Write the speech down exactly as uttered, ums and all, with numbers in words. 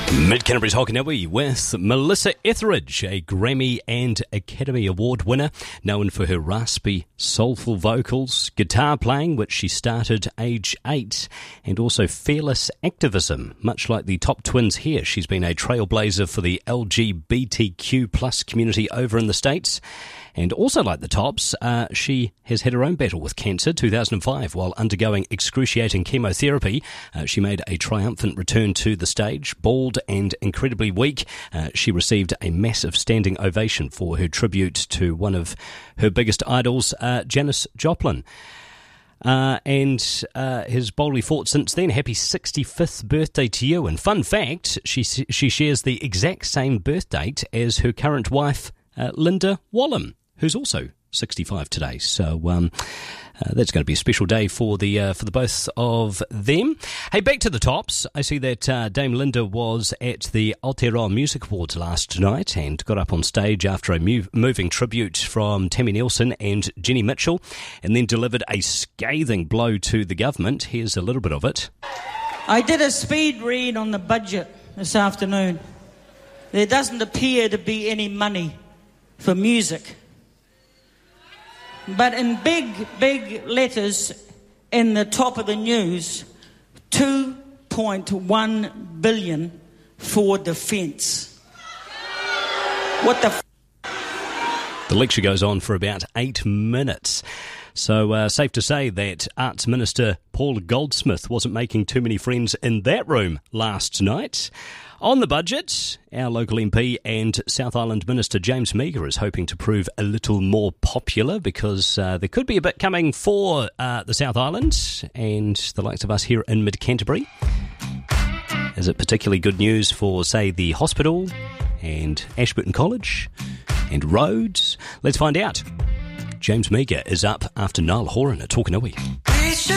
Mid-Canterbury's Hokanui with Melissa Etheridge, a Grammy and Academy Award winner, known for her raspy, soulful vocals, guitar playing, which she started age eight, and also fearless activism. Much like the top twins here, she's been a trailblazer for the L G B T Q plus community over in the States. And also like the Tops, uh, she has had her own battle with cancer. two thousand five, while undergoing excruciating chemotherapy, uh, she made a triumphant return to the stage. Bald and incredibly weak, uh, she received a massive standing ovation for her tribute to one of her biggest idols, uh, Janis Joplin. Uh, and uh, has boldly fought since then. Happy sixty-fifth birthday to you. And fun fact, she she shares the exact same birth date as her current wife, uh, Linda Wallem, who's also sixty-five today. So um, uh, that's going to be a special day for the uh, for the both of them. Hey, back to the Tops. I see that uh, Dame Linda was at the Aotearoa Music Awards last night and got up on stage after a move, moving tribute from Tammy Nelson and Jenny Mitchell, and then delivered a scathing blow to the government. Here's a little bit of it. I did a speed read on the budget this afternoon. There doesn't appear to be any money for music. But in big, big letters in the top of the news, two point one billion dollars for defence. What the f***? The lecture goes on for about eight minutes. So uh, safe to say that Arts Minister Paul Goldsmith wasn't making too many friends in that room last night. On the budget, our local M P and South Island Minister James Meagher is hoping to prove a little more popular because uh, there could be a bit coming for uh, the South Island and the likes of us here in Mid-Canterbury. Is it particularly good news for, say, the hospital and Ashburton College and roads? Let's find out. James Meagher is up after Niall Horan at Tokanui.